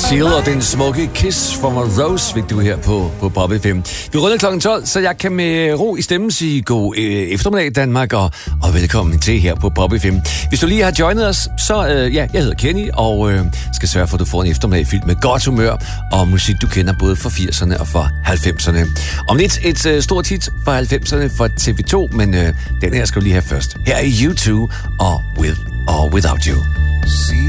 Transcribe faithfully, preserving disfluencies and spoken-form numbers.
Seal og den smukke Kiss from a Rose fik du her på, på Pop F M. Vi runder klokken tolv, så jeg kan med ro i stemmen sige god øh, eftermiddag Danmark og, og velkommen til her på Pop F M. Hvis du lige har joinet os, så øh, ja, jeg hedder Kenny og øh, skal sørge for, at du får en eftermiddag fyldt med godt humør og musik, du kender både fra firserne og fra halvfemserne. Om lidt et øh, stort hit fra halvfemserne for T V to, men øh, den her skal vi lige have først. Her er U to og With or Without You.